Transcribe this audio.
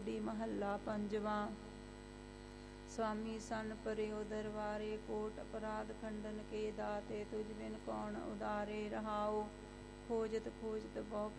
सोडी महला पंजवा। स्वामी सन परियो दरबारे कोट अपराध खंडन के दाते तुझ बिन कौन उदारे रहाओ। खोजत खोजत बहु